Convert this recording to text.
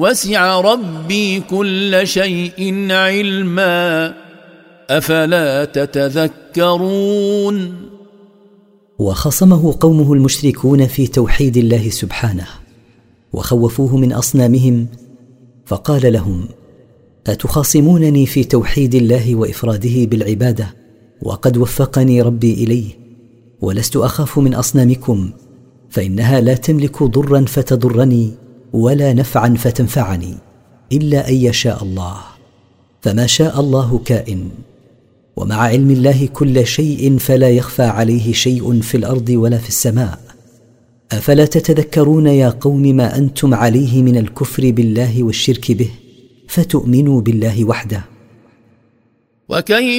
وسع ربي كل شيء علما أفلا تتذكرون. وخصمه قومه المشركون في توحيد الله سبحانه، وخوفوه من أصنامهم، فقال لهم: أتخاصمونني في توحيد الله وإفراده بالعبادة وقد وفقني ربي إليه، ولست أخاف من أصنامكم، فإنها لا تملك ضرا فتضرني ولا نفعا فتنفعني إلا أن يشاء الله، فما شاء الله كائن، ومع علم الله كل شيء فلا يخفى عليه شيء في الأرض ولا في السماء. أفلا تتذكرون يا قوم ما أنتم عليه من الكفر بالله والشرك به، فتؤمنوا بالله وحده؟ وكيف